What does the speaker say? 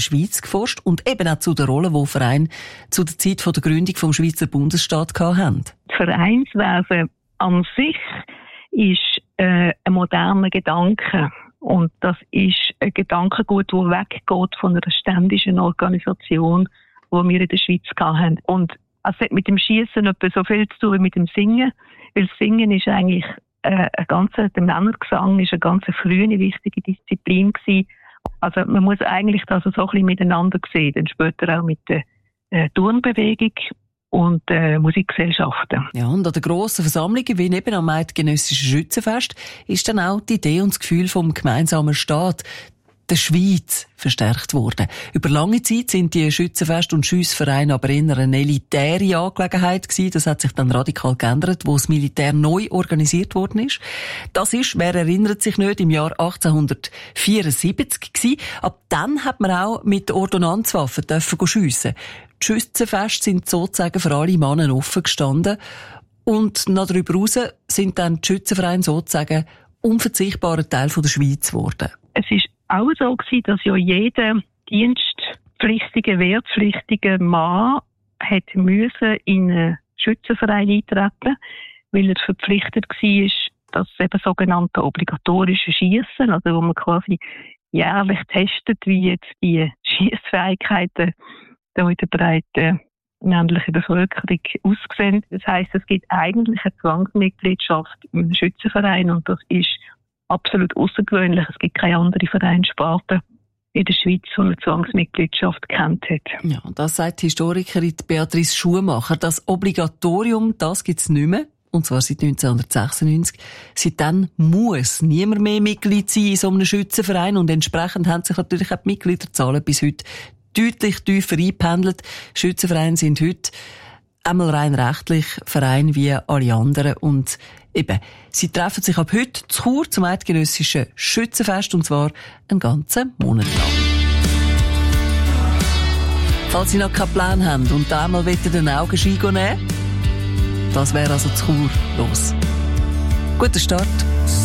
Schweiz geforscht und eben auch zu der Rolle, die Vereine zu der Zeit der Gründung vom Schweizer Bundesstaat hatten. Das Vereinswesen an sich ist ein moderner Gedanke. Und das ist ein Gedankengut, das weggeht von einer ständischen Organisation, die wir in der Schweiz hatten. Und es hat mit dem Schiessen etwa so viel zu tun wie mit dem Singen. Weil Singen ist eigentlich der Männergesang ist eine ganz frühe, wichtige Disziplin gewesen. Also man muss eigentlich das so ein bisschen miteinander sehen. Dann später auch mit der Turnbewegung und Musikgesellschaften. Ja, und an der grossen Versammlungen, wie eben am Eidgenössischen Schützenfest, ist dann auch die Idee und das Gefühl vom gemeinsamen Staat, der Schweiz, verstärkt worden. Über lange Zeit sind die Schützenfest- und Schiessvereine aber eher eine elitäre Angelegenheit gewesen. Das hat sich dann radikal geändert, wo das Militär neu organisiert worden ist. Das ist, wer erinnert sich nicht, im Jahr 1874 gewesen. Ab dann hat man auch mit Ordonnanzwaffen dürfen schiessen. Die Schützenfeste sind sozusagen für alle Männer offen gestanden. Und noch darüber hinaus sind dann die Schützenvereine sozusagen unverzichtbarer Teil der Schweiz geworden. Es ist auch so gewesen, dass ja jeder dienstpflichtige, wehrpflichtige Mann hätte müssen in einen Schützenverein eintreten, weil er verpflichtet war, das eben sogenannte obligatorische Schiessen, also wo man quasi jährlich testet, wie jetzt die Schiessfähigkeiten da in der breiten männlichen Bevölkerung aussehen. Das heisst, es gibt eigentlich eine Zwangsmitgliedschaft im Schützenverein und das ist absolut außergewöhnlich. Es gibt keine andere Vereinssparte in der Schweiz, die eine Zwangsmitgliedschaft kennt hat. Ja, das sagt die Historikerin Beatrice Schumacher. Das Obligatorium, das gibt es nicht mehr. Und zwar seit 1996. Seitdem muss niemand mehr Mitglied sein in so einem Schützenverein. Und entsprechend haben sich natürlich auch die Mitgliederzahlen bis heute deutlich tiefer eingependelt. Schützenvereine sind heute einmal rein rechtlich Verein wie alle anderen und eben, sie treffen sich ab heute zu Chur zum Eidgenössischen Schützenfest und zwar einen ganzen Monat lang. Falls Sie noch keinen Plan haben und einmal den Augenschein nehmen, das wäre also zu Chur los. Guten Start!